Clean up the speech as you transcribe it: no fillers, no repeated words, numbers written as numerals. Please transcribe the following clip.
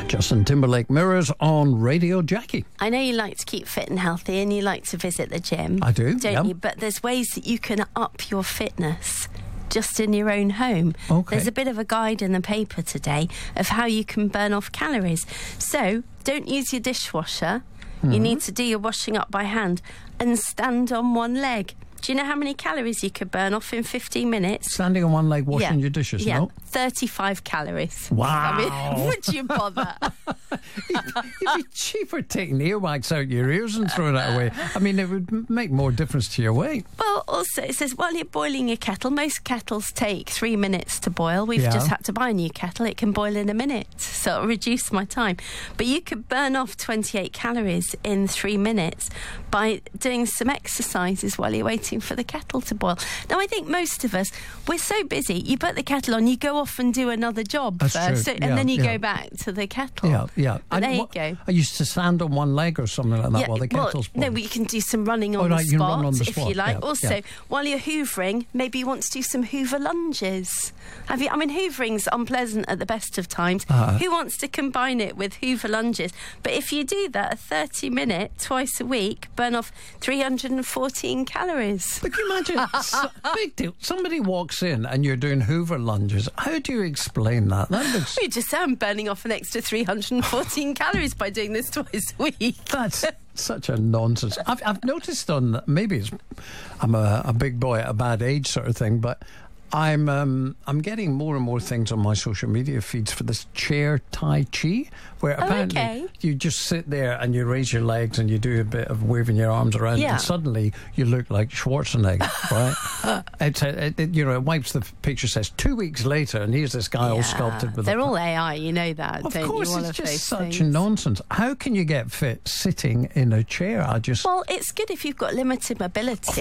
Justin Timberlake, Mirrors on Radio Jackie. I know you like to keep fit and healthy and you like to visit the gym. I do, don't you? But there's ways that you can up your fitness just in your own home. Okay. There's a bit of a guide in the paper today of how you can burn off calories. So don't use your dishwasher. Mm-hmm. You need to do your washing up by hand and stand on one leg. Do you know how many calories you could burn off in 15 minutes? Standing on one leg washing your dishes, no? 35 calories. Wow. I mean, would you bother? You'd be cheaper taking earwax out your ears and throwing it away. I mean, it would make more difference to your weight. Well, also, it says, while you're boiling your kettle, most kettles take 3 minutes to boil. We've just had to buy a new kettle. It can boil in a minute, so it'll reduce my time. But you could burn off 28 calories in 3 minutes by doing some exercises while you're waiting for the kettle to boil. Now, I think most of us, we're so busy. You put the kettle on, you go off and do another job That's first, true. and then you go back to the kettle. Yeah. There you go. I used to stand on one leg or something like that while the kettle's boiling. No, but you can do some running on the spot, if you like. Yeah, also, while you're hoovering, maybe you want to do some Hoover lunges. I mean, hoovering's unpleasant at the best of times. Who wants to combine it with Hoover lunges? But if you do that, a 30-minute, twice a week, burn off 314 calories. But can you imagine? Big deal. Somebody walks in and you're doing Hoover lunges. How do you explain that? You just say I'm burning off an extra 314 calories by doing this twice a week. That's such a nonsense. I've noticed maybe I'm a big boy at a bad age sort of thing, but I'm getting more and more things on my social media feeds for this chair Tai Chi, where apparently you just sit there and you raise your legs and you do a bit of waving your arms around, and suddenly you look like Schwarzenegger, right? It wipes the picture, says 2 weeks later, and here's this guy all sculpted with. They're all AI, you know that. Of don't course, you? it's just such nonsense. How can you get fit sitting in a chair? Well, it's good if you've got limited mobility.